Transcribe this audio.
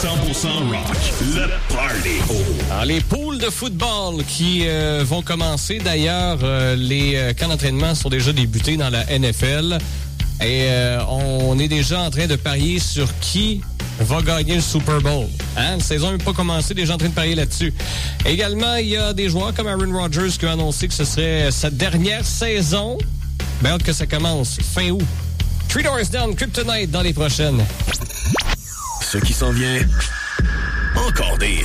rock, le party. Alors, les poules de football qui vont commencer. D'ailleurs, les camps d'entraînement sont déjà débutés dans la NFL. Et on est déjà en train de parier sur qui va gagner le Super Bowl. La saison n'a pas commencé, déjà en train de parier là-dessus. Également, il y a des joueurs comme Aaron Rodgers qui ont annoncé que ce serait sa dernière saison. Ben, hâte que ça commence fin août. Three Doors Down, Kryptonite dans les prochaines. Ce qui s'en vient, encore des